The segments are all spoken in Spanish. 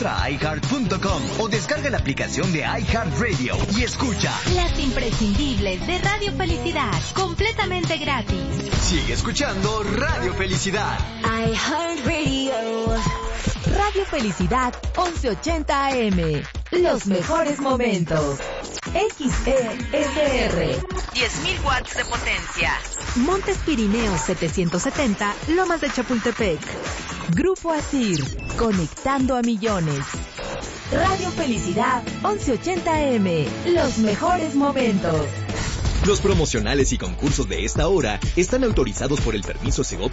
Entra a iHeart.com o descarga la aplicación de iHeartRadio y escucha las imprescindibles de Radio Felicidad, completamente gratis. Sigue escuchando Radio Felicidad. iHeartRadio. Radio Felicidad 1180 AM. Los mejores momentos. XESR. 10.000 watts de potencia. Montes Pirineos 770, Lomas de Chapultepec. Grupo Asir, conectando a millones. Radio Felicidad 1180 AM. Los mejores momentos. Los promocionales y concursos de esta hora están autorizados por el permiso Segov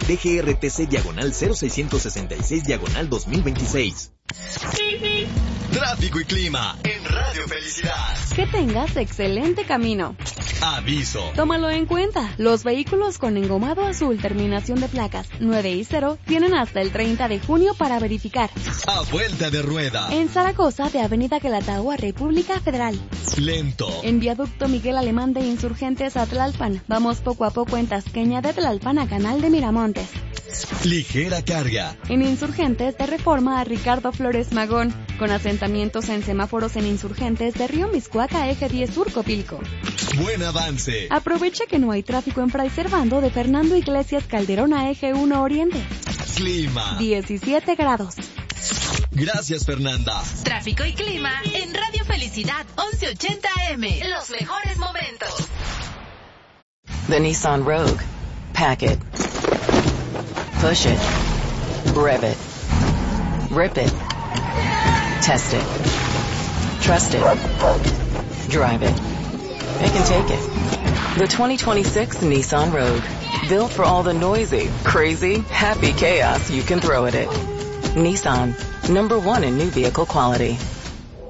DGRTC/0666/2026. Tráfico y clima en Radio Felicidad. Que tengas excelente camino. Aviso. Tómalo en cuenta. Los vehículos con engomado azul terminación de placas 9 y 0 tienen hasta el 30 de junio para verificar. A vuelta de rueda. En Zaragoza, de Avenida Calatao a República Federal. Lento. En Viaducto Miguel Alemán de Insurgentes a Tlalpan. Vamos poco a poco en Tasqueña de Tlalpan a Canal de Miramontes. Ligera carga. En Insurgentes de Reforma a Ricardo Flores Magón, con asentamientos en semáforos en Insurgentes de Río Miscuac a Eje 10 Sur Copilco. Buen avance. Aprovecha que no hay tráfico en Fray Servando de Fernando Iglesias Calderón a Eje 1 Oriente. Clima. 17 grados. Gracias, Fernanda. Tráfico y clima en Radio Felicidad 1180 AM. Los mejores momentos. The Nissan Rogue. Pack it. Push it. Rev it. Rip it. Test it. Trust it. Drive it. It can take it. The 2026 Nissan Rogue. Built for all the noisy, crazy, happy chaos you can throw at it. Nissan. #1 in new vehicle quality.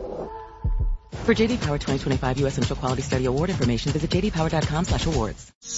For J.D. Power 2025 U.S. Initial Quality Study Award information, visit jdpower.com/awards.